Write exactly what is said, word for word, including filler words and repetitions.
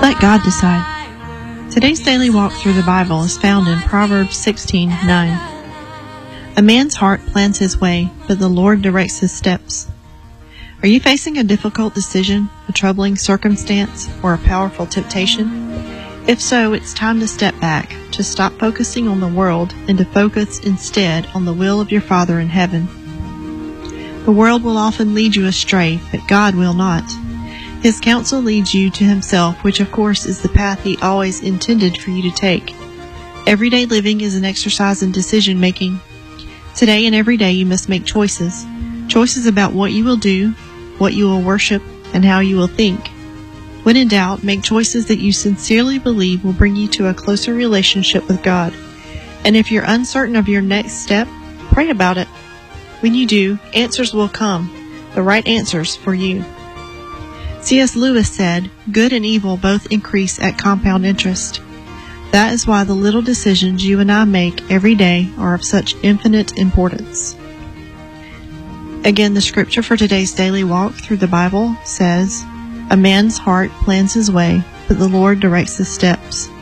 Let God decide. Today's daily walk through the Bible is found in Proverbs sixteen nine. A man's heart plans his way, but the Lord directs his steps. Are you facing a difficult decision, a troubling circumstance, or a powerful temptation? If so, it's time to step back, to stop focusing on the world and to focus instead on the will of your Father in heaven. The world will often lead you astray, but God will not. His counsel leads you to Himself, which of course is the path He always intended for you to take. Everyday living is an exercise in decision making. Today and every day you must make choices. Choices about what you will do, what you will worship, and how you will think. When in doubt, make choices that you sincerely believe will bring you to a closer relationship with God. And if you're uncertain of your next step, pray about it. When you do, answers will come, the right answers for you. C S Lewis said, "Good and evil both increase at compound interest." That is why the little decisions you and I make every day are of such infinite importance. Again, the scripture for today's daily walk through the Bible says, "A man's heart plans his way, but the Lord directs his steps."